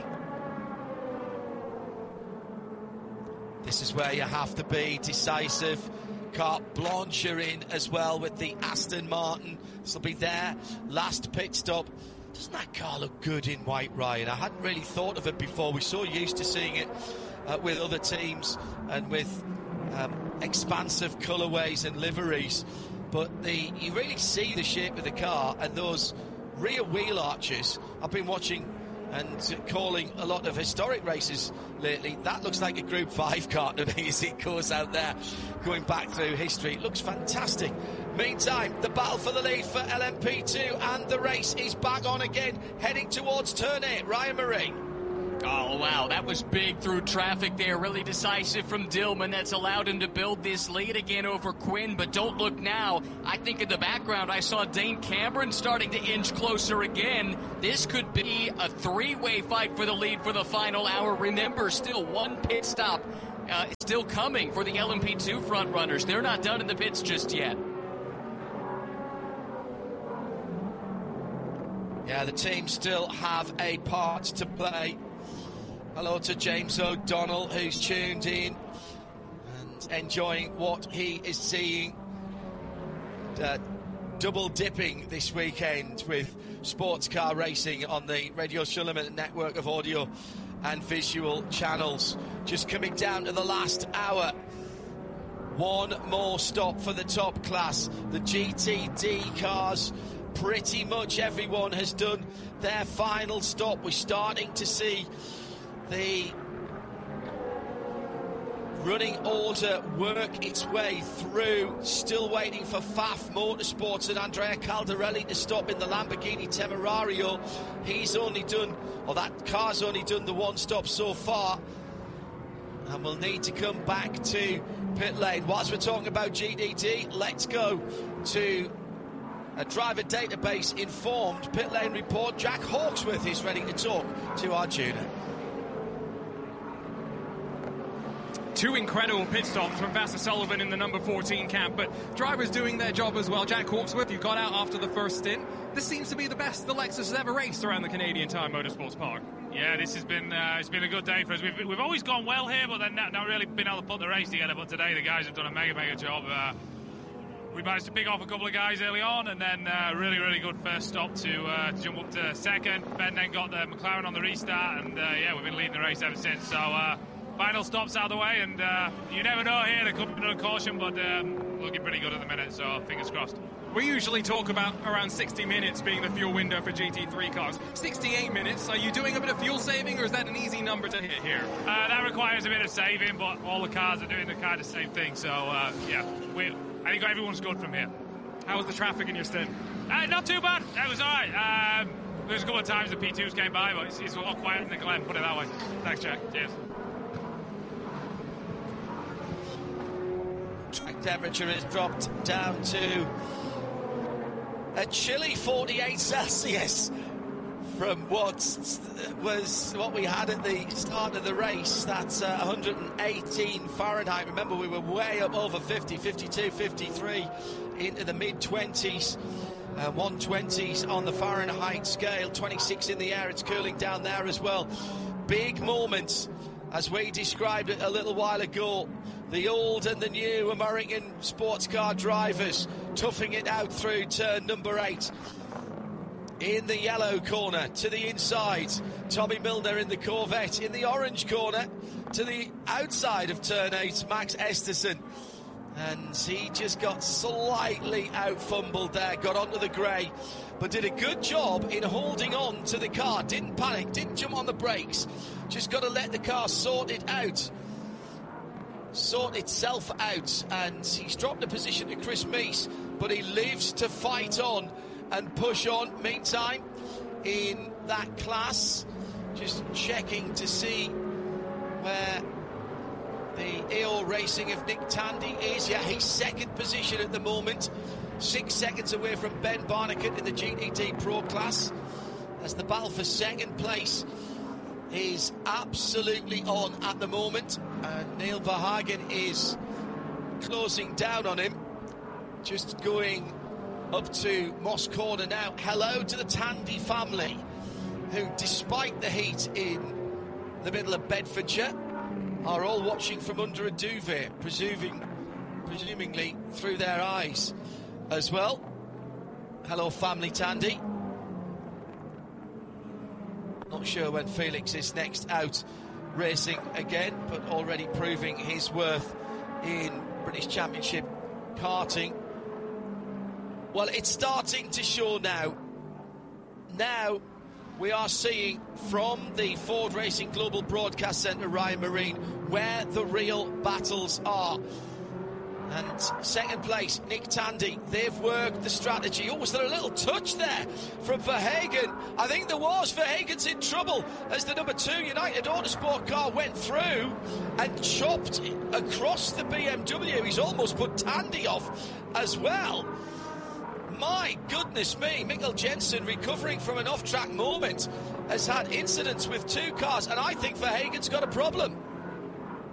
This is where you have to be decisive. Carte Blanche are in as well with the Aston Martin. This will be their last pit stop. Doesn't that car look good in white, Ryan? I hadn't really thought of it before. We're so used to seeing it uh, with other teams and with um, expansive colourways and liveries. But the, you really see the shape of the car and those rear wheel arches. I've been watching and calling a lot of historic races lately. That looks like a Group five car to me as it goes out there, going back through history. It looks fantastic. Meantime, the battle for the lead for L M P two, and the race is back on again, heading towards turn eight. Ryan Murray. Oh, wow, that was big through traffic there. Really decisive from Dillman. That's allowed him to build this lead again over Quinn. But don't look now. I think in the background I saw Dane Cameron starting to inch closer again. This could be a three-way fight for the lead for the final hour. Remember, still one pit stop uh, still coming for the L M P two front runners. They're not done in the pits just yet. Yeah, the team still have a part to play. Hello to James O'Donnell, who's tuned in and enjoying what he is seeing. Uh, double dipping this weekend with sports car racing on the Radio Shulman network of audio and visual channels. Just coming down to the last hour. One more stop for the top class. The G T D cars, pretty much everyone has done their final stop. We're starting to see the running order work its way through. Still waiting for F A F Motorsports and Andrea Caldarelli to stop in the Lamborghini Temerario. He's only done, or that car's only done the one stop so far, and we'll need to come back to pit lane. Whilst we're talking about G D D, let's go to a driver database informed pit lane report. Jack Hawksworth is ready to talk to Arjuna. Two incredible pit stops from Vasser Sullivan in the number fourteen camp, but drivers doing their job as well. Jack Hawksworth, you got out after the first stint. This seems to be the best the Lexus has ever raced around the Canadian Tire Motorsports Park. Yeah, this has been uh, it's been a good day for us. We've, we've always gone well here, but then not, not really been able to put the race together. But today the guys have done a mega, mega job. Uh, we managed to pick off a couple of guys early on, and then uh, really, really good first stop to, uh, to jump up to second. Ben then got the McLaren on the restart, and uh, yeah, we've been leading the race ever since. So. Uh, Final stops out of the way, and uh, you never know here. There could be another caution, but um, looking pretty good at the minute, so fingers crossed. We usually talk about around sixty minutes being the fuel window for G T three cars. sixty-eight minutes, are you doing a bit of fuel saving, or is that an easy number to hit here? Uh, that requires a bit of saving, but all the cars are doing the kind of same thing, so uh, yeah, we, I think everyone's good from here. How was the traffic in your stint? Uh, not too bad, that was alright. Um, there's a couple of times the P twos came by, but it's, it's a lot quieter in the Glen, put it that way. Thanks, Jack. Cheers. Track temperature has dropped down to a chilly forty-eight Celsius from what was what we had at the start of the race. That's uh, one hundred eighteen Fahrenheit. Remember, we were way up over fifty, fifty-two, fifty-three, into the mid twenties. Uh, one twenties on the Fahrenheit scale, twenty-six in the air. It's cooling down there as well. Big moments, as we described it a little while ago. The old and the new American sports car drivers toughing it out through turn number eight. In the yellow corner to the inside, Tommy Milner in the Corvette. In the orange corner to the outside of turn eight, Max Esterson. And he just got slightly out-fumbled there, got onto the grey, but did a good job in holding on to the car. Didn't panic, didn't jump on the brakes, just got to let the car sort it out. Sort itself out, and he's dropped a position to Chris Meese, but he lives to fight on and push on. Meantime, in that class, just checking to see where the E O Racing of Nick Tandy is. Yeah, he's second position at the moment, six seconds away from Ben Barnican in the G T D Pro class, as the battle for second place is absolutely on at the moment, and Neil Verhagen is closing down on him, just going up to Moss Corner now. Hello to the Tandy family, who, despite the heat in the middle of Bedfordshire, are all watching from under a duvet, presuming, presumingly through their eyes as well. Hello, family Tandy. Not sure when Felix is next out racing again, but already proving his worth in British Championship karting. Well, it's starting to show now. Now, we are seeing from the Ford Racing Global Broadcast Centre, Ryan Marine, where the real battles are. And second place, Nick Tandy. They've worked the strategy. Oh, was there a little touch there from Verhagen? I think there was. Verhagen's in trouble as the number two United Autosport car went through and chopped across the B M W. He's almost put Tandy off as well. My goodness me, Mikkel Jensen, recovering from an off-track moment, has had incidents with two cars, and I think Verhagen's got a problem.